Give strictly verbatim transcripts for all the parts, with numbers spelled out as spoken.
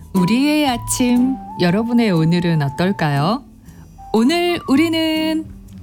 우리의 아침, 여러분의 오늘은 어떨까요? 오늘 우리는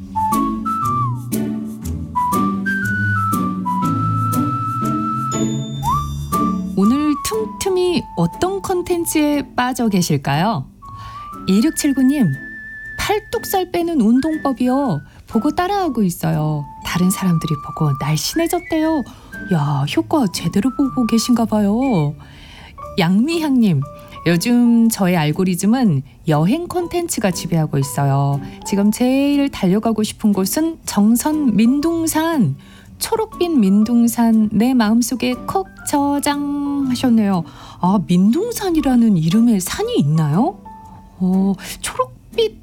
오늘 틈틈이 어떤 컨텐츠에 빠져 계실까요? 이육칠구 님, 팔뚝살 빼는 운동법이요. 보고 따라하고 있어요. 다른 사람들이 보고 날씬해졌대요. 야, 효과 제대로 보고 계신가 봐요. 양미향님, 요즘 저의 알고리즘은 여행 콘텐츠가 지배하고 있어요. 지금 제일 달려가고 싶은 곳은 정선 민둥산. 초록빛 민둥산 내 마음속에 콕 저장하셨네요. 아, 민둥산이라는 이름의 산이 있나요? 어, 초록빛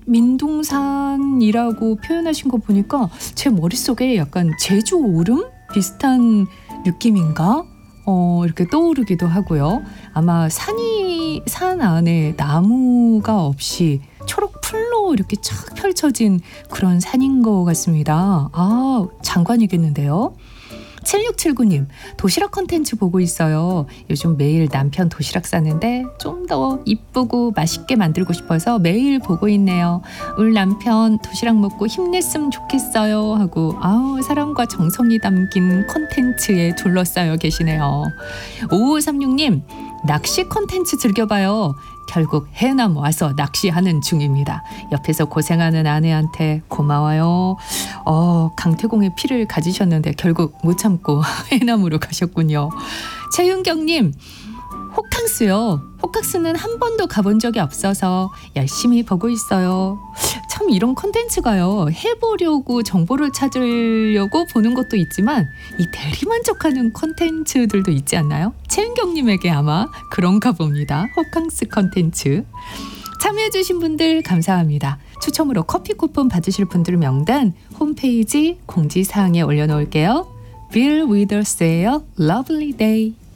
민둥산이라고 표현하신 거 보니까 제 머릿속에 약간 제주 오름 비슷한 느낌인가? 어, 이렇게 떠오르기도 하고요. 아마 산이, 산 안에 나무가 없이 초록 풀로 이렇게 쫙 펼쳐진 그런 산인 것 같습니다. 아, 장관이겠는데요. 칠육칠구 님, 도시락 컨텐츠 보고 있어요. 요즘 매일 남편 도시락 싸는데 좀 더 이쁘고 맛있게 만들고 싶어서 매일 보고 있네요. 우리 남편 도시락 먹고 힘냈으면 좋겠어요 하고 아우, 사랑과 정성이 담긴 컨텐츠에 둘러싸여 계시네요. 오오삼육 님, 낚시 컨텐츠 즐겨봐요. 결국 해남 와서 낚시하는 중입니다. 옆에서 고생하는 아내한테 고마워요. 어, 강태공의 피를 가지셨는데 결국 못 참고 해남으로 가셨군요. 최윤경님, 호캉스요. 호캉스는 한 번도 가본 적이 없어서 열심히 보고 있어요. 참 이런 콘텐츠가요, 해보려고 정보를 찾으려고 보는 것도 있지만 이 대리만족하는 콘텐츠들도 있지 않나요? 최은경님에게 아마 그런가 봅니다. 호캉스 콘텐츠. 참여해주신 분들 감사합니다. 추첨으로 커피 쿠폰 받으실 분들 명단 홈페이지 공지사항에 올려놓을게요. 빌 위더스의 Lovely Day.